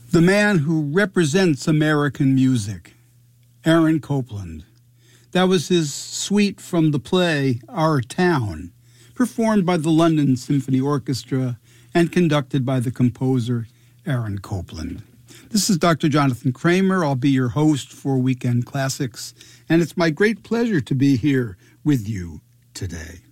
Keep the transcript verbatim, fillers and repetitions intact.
The man who represents American music, Aaron Copland. That was his suite from the play Our Town, performed by the London Symphony Orchestra and conducted by the composer Aaron Copland. This is Doctor Jonathan Kramer. I'll be your host for Weekend Classics, and it's my great pleasure to be here with you today.